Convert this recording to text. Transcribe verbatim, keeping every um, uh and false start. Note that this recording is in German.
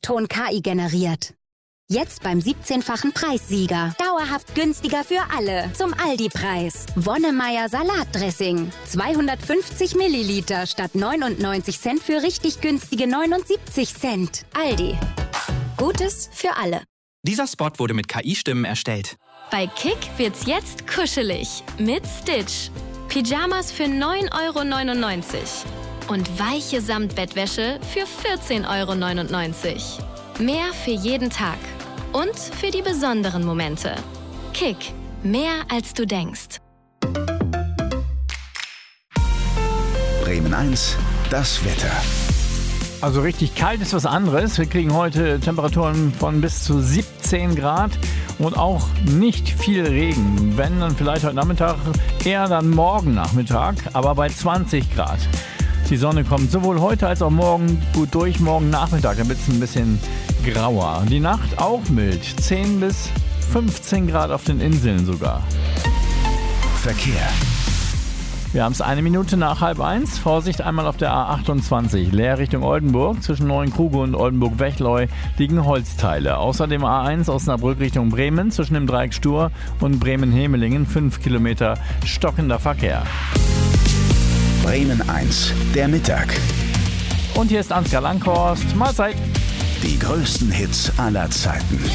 Ton K I generiert. Jetzt beim siebzehnfachen Preissieger. Dauerhaft günstiger für alle. Zum Aldi-Preis. Wonnemeier Salatdressing. zweihundertfünfzig Milliliter statt neunundneunzig Cent für richtig günstige neunundsiebzig Cent. Aldi. Gutes für alle. Dieser Spot wurde mit K I-Stimmen erstellt. Bei Kick wird's jetzt kuschelig. Mit Stitch. Pyjamas für neun Euro neunundneunzig. Und weiche Samtbettwäsche für vierzehn Euro neunundneunzig. Mehr für jeden Tag. Und für die besonderen Momente. Kick. Mehr als du denkst. Bremen eins, das Wetter. Also richtig kalt ist was anderes. Wir kriegen heute Temperaturen von bis zu siebzehn Grad und auch nicht viel Regen. Wenn, dann vielleicht heute Nachmittag, eher dann morgen Nachmittag, aber bei zwanzig Grad. Die Sonne kommt sowohl heute als auch morgen gut durch. Morgen Nachmittag, dann wird es ein bisschen grauer. Die Nacht auch mild. zehn bis fünfzehn Grad auf den Inseln sogar. Verkehr. Wir haben es eine Minute nach halb eins. Vorsicht einmal auf der A achtundzwanzig. Leer Richtung Oldenburg. Zwischen Neuenkruge und Oldenburg-Wechleu liegen Holzteile. Außerdem A eins Osnabrück Richtung Bremen. Zwischen dem Dreieck Stur und Bremen-Hemelingen. fünf Kilometer stockender Verkehr. Bremen eins, der Mittag. Und hier ist Ansgar Langhorst. Mahlzeit. Die größten Hits aller Zeiten.